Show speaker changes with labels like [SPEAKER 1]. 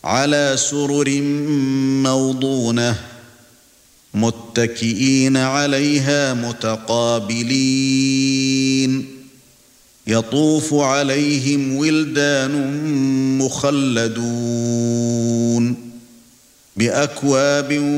[SPEAKER 1] على سرر موضونة متكئين عليها متقابلين يطوف عليهم ولدان مخلدون بأكواب